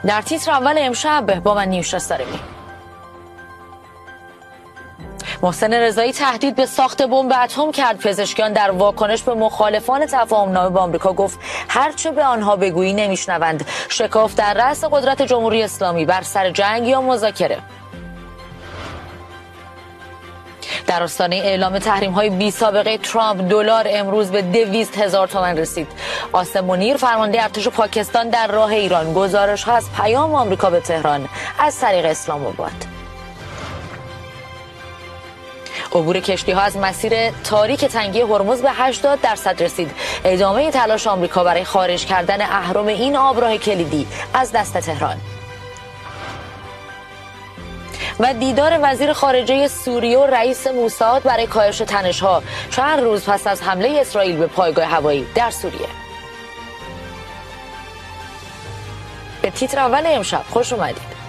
در تیتر اول امشب با من نیوشا سارمی. محسن رضایی تهدید به ساخت بمب اتم کرد. پزشکیان در واکنش به مخالفان تفاهم‌نامه با آمریکا گفت هرچه به آنها بگویی نمیشنوند. شکاف در رأس قدرت جمهوری اسلامی بر سر جنگ یا مذاکره. در آستانه اعلام تحریم‌های بی سابقه ترامپ دلار امروز به 200,000 تومان رسید. قاسم منیر فرمانده ارتش پاکستان در راه ایران گزارش‌ها از پیام آمریکا به تهران از طریق اسلام آباد. عبور کشتی‌ها از مسیر تاریک تنگی هرمز به 80% رسید. ادامه تلاش آمریکا برای خارج کردن اهرم این آبراه کلیدی از دست تهران. و دیدار وزیر خارجه سوریه و رئیس موساد برای کاهش تنش‌ها چند روز پس از حمله اسرائیل به پایگاه هوایی در سوریه. به تیتر اول امشب خوش اومدید.